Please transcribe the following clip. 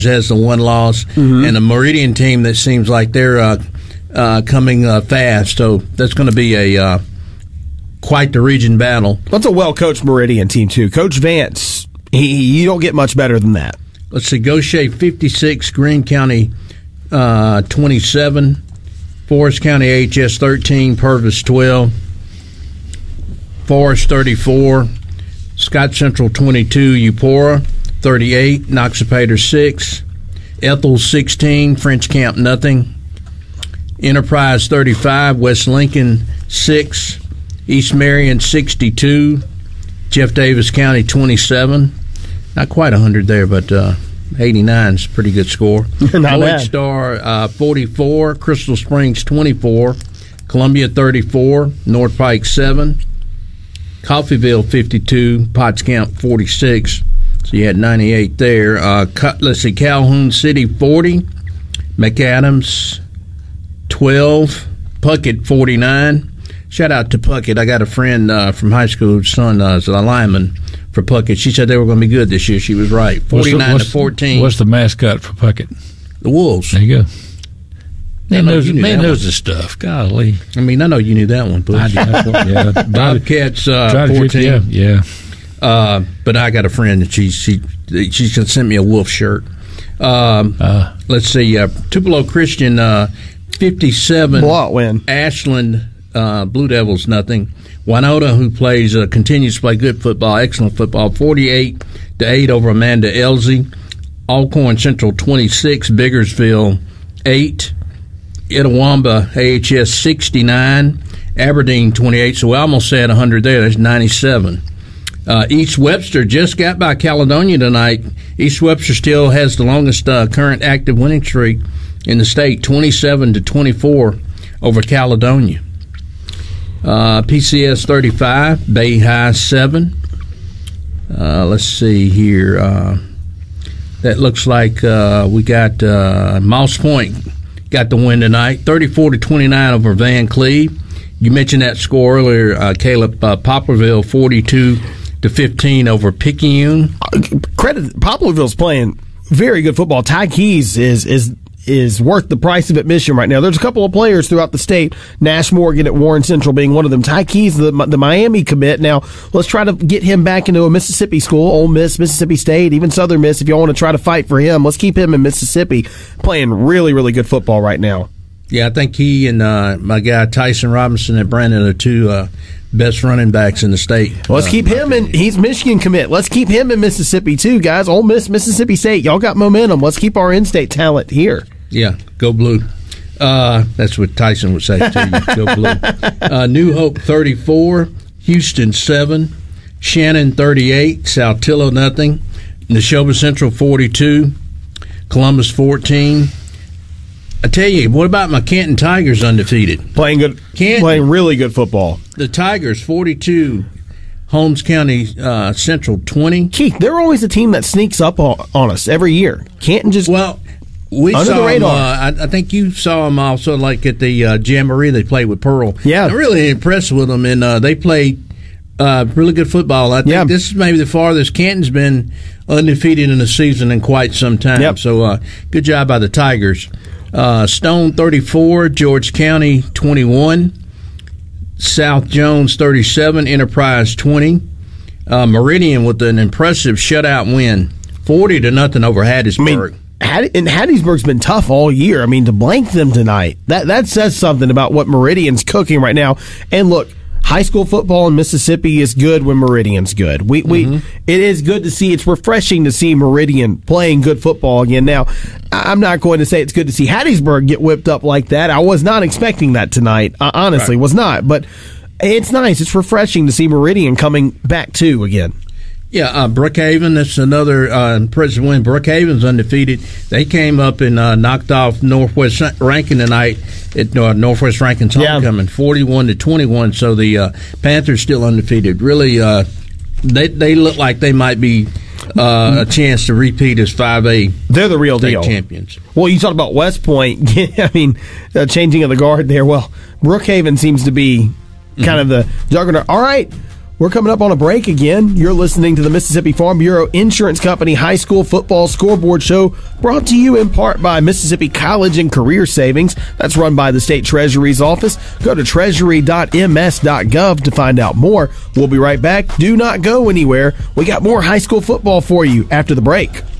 has the one loss, and a Meridian team that seems like they're coming fast. So that's going to be a quite the region battle. That's a well-coached Meridian team, too. Coach Vance, you don't get much better than that. Let's see, Goshen 56, Greene County 27, Forest County HS 13, Purvis 12, Forest 34, Scott Central 22, Eupora 38, Noxapater 6, Ethel 16, French Camp nothing, Enterprise 35, West Lincoln 6, East Marion 62, Jeff Davis County 27. Not quite 100 there, but 89 is a pretty good score. Floyd Star 44, Crystal Springs 24, Columbia 34, North Pike 7, Coffeyville 52, Potts Camp 46. So you had 98 there. Let's see, Calhoun City 40, McAdams 12, Puckett 49. Shout out to Puckett. I got a friend from high school whose son is a lineman for Puckett. She said they were going to be good this year. She was right. 49-14. What's the mascot for Puckett? The Wolves. There you go. Man knows the stuff. Golly. I mean, I know you knew that one, Bush. Yeah. Bobcats 14. Yeah. But I got a friend that she's going to send me a Wolf shirt. Let's see. Tupelo Christian 57. Blowout win. Ashland Blue Devils nothing. Winota, who continues to play good football, excellent football, 48-8 over Amanda Elsie. Alcorn Central 26, Biggersville 8, Itawamba AHS 69, Aberdeen 28. So we almost said 100 there. That's 97. East Webster just got by Caledonia tonight. East Webster still has the longest current active winning streak in the state, 27-24 over Caledonia. PCS 35, Bay High 7. Let's see here. That looks like we got Moss Point got the win tonight, 34-29 over Van Cleve. You mentioned that score earlier, Caleb. Poplarville 42-15 over Picayune. Credit, Poplarville's playing very good football. Ty Keys is worth the price of admission right now. There's a couple of players throughout the state. Nash Morgan at Warren Central being one of them. Ty Keys, the Miami commit. Now, let's try to get him back into a Mississippi school, Ole Miss, Mississippi State, even Southern Miss. If y'all want to try to fight for him, let's keep him in Mississippi playing really, really good football right now. Yeah, I think he and my guy Tyson Robinson at Brandon are two best running backs in the state. Let's keep him in. He's Michigan commit. Let's keep him in Mississippi too, guys. Ole Miss, Mississippi State. Y'all got momentum. Let's keep our in-state talent here. Yeah, go blue. That's what Tyson would say to you. Go blue. New Hope 34, Houston 7, Shannon 38, Saltillo nothing, Neshoba Central 42, Columbus 14. I tell you, what about my Canton Tigers undefeated? Playing really good football. The Tigers 42, Holmes County Central 20. Keith, they're always a team that sneaks up on us every year. Canton just we under saw the radar. I think you saw them also like at the Jamboree. They played with Pearl. Yeah, I'm really impressed with them, and they played really good football. I think this is maybe the farthest Canton's been undefeated in a season in quite some time. Yep. So good job by the Tigers. Stone 34, George County 21, South Jones 37, Enterprise 20. Meridian with an impressive shutout win, 40-0 over Hattiesburg. And Hattiesburg's been tough all year. I mean, to blank them tonight, that says something about what Meridian's cooking right now. And look, high school football in Mississippi is good when Meridian's good. It is good to see. It's refreshing to see Meridian playing good football again. Now, I'm not going to say it's good to see Hattiesburg get whipped up like that. I was not expecting that tonight. I honestly was not. But it's nice. It's refreshing to see Meridian coming back too again. Yeah, Brookhaven, that's another impressive win. Brookhaven's undefeated. They came up and knocked off Northwest Rankin tonight at Northwest Rankin's homecoming, 41-21. So the Panthers still undefeated. Really, they look like they might be a chance to repeat as 5A. They're the real deal champions. Well, you talked about West Point. I mean, changing of the guard there. Well, Brookhaven seems to be kind of the juggernaut. All right. We're coming up on a break again. You're listening to the Mississippi Farm Bureau Insurance Company High School Football Scoreboard Show, brought to you in part by Mississippi College and Career Savings. That's run by the State Treasury's office. Go to treasury.ms.gov to find out more. We'll be right back. Do not go anywhere. We got more high school football for you after the break.